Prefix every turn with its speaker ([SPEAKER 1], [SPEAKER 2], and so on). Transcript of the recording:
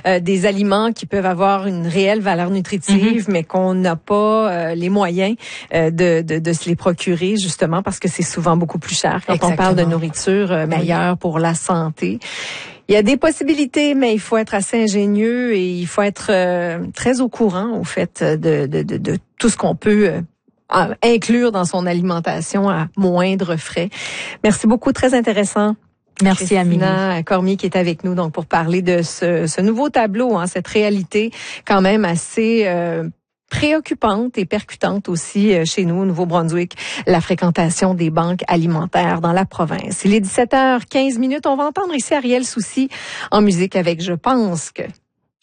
[SPEAKER 1] des aliments qui peuvent avoir une réelle valeur nutritive, mais qu'on n'a pas les moyens de se les procurer, justement, parce que c'est souvent beaucoup plus cher quand on parle de nourriture meilleure pour la santé. Il y a des possibilités, mais il faut être assez ingénieux et il faut être très au courant, au fait, de tout ce qu'on peut inclure dans son alimentation à moindre frais. Merci beaucoup, très intéressant.
[SPEAKER 2] Merci
[SPEAKER 1] Christina Cormier qui est avec nous donc pour parler de ce nouveau tableau, cette réalité quand même assez préoccupante et percutante aussi chez nous au Nouveau-Brunswick, la fréquentation des banques alimentaires dans la province. Il est 17h15. On va entendre ici Ariel Soucy en musique avec Je pense que.